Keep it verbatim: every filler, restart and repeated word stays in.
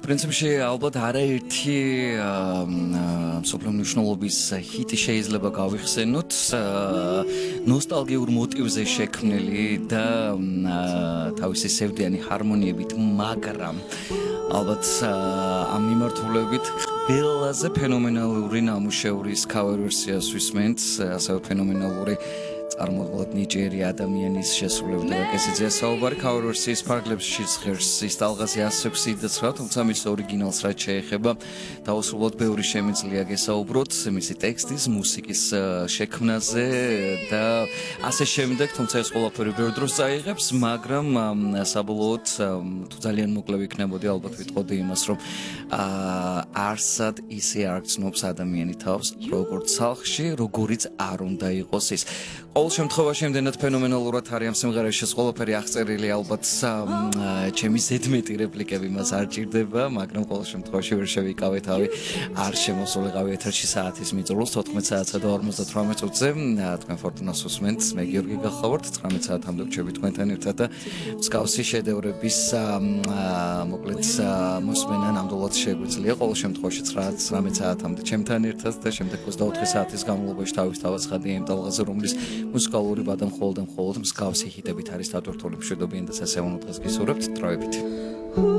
პრინციპში ალბათ არაერთი მსოფლიო მნიშვნელობის ჰიტი შეიძლება გავიხსენოთ ნოსტალგიურ მოტივზე შექმნილი და თავისი სევდიანი ჰარმონიებით, მაგრამ ალბათ ამ მიმართულებით ყველაზე ფენომენალური ნამუშევრის cover ვერსიას ვისმენთ, ასევე ფენომენალური წარმოუდგენლად ნიჭიერი ადამიანის შესრულებით რაკესიძე საუბარი cover ვერსიის ფარგლებში ცხერს ის ტალღაზე ასი ექვსი და თუმცა მის ორიგინალს რაც შეეხება დაუსრულოდ ბევრი შემიძლია გესაუბროთ მისი ტექსტის, მუსიკის შექმნაზე და ასე შემდეგ, თუმცა ეს ყველაფერი ბევრ დროს წაიღებს, მაგრამ საბოლოოდ თუ ძალიან მოკლე ვიქნებოდი, ალბათ ვიტყოდი იმას, რომ არსად ისე არ გრძნობს ადამიანი თავს, როგორც ხალხში, როგორიც არ უნდა იყოს ის. ყოველ შემთხვევაში იმდენად ფენომენალურად არის ამ სიმღერაში ეს ყველაფერი აღწერილი, ალბათ ჩემი ზედმეტი რეპლიკები მას არ ჭირდება, მაგრამ ყოველ შემთხვევაში ვერ შევიკავე თავი, არ შემოსულიყავი ეთერში საათის მიწურულს თოთხმეტ საათსა და ორმოცდათვრამეტ წუთზე. თქვენ ფორტუნას უსმენთ, მე გიორგი გახლავართ, ცხრამეტ საათამდე ვჩები თქვენთან ერთად და მსგავსი შედევრების მოკლედ მოსმენა ნამდვილად შეგვიძლია ყოველ შემთხვევაში ცხრამეტ საათამდე ჩემთან ერთად და შემდეგ ოცდაოთხი საათის განმავლობაში თავის თავს ხადია იმ ტალღაზე, რომლის მუსიკალური ბადა მხოლოდ და მხოლოდ მსგავსი ჰიტებით არის დატვირთული მშვიდობიან და სასიამოვნო დღეს გისურვებთ. დროებით.